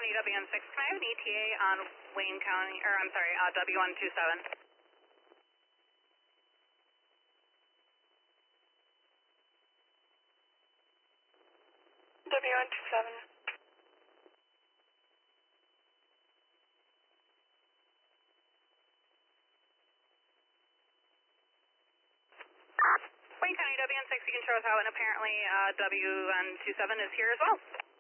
County WN6, can I have an ETA on Wayne County, or I'm sorry, W127? W127. Wayne County WN6, you can show us out, and apparently WN27 is here as well.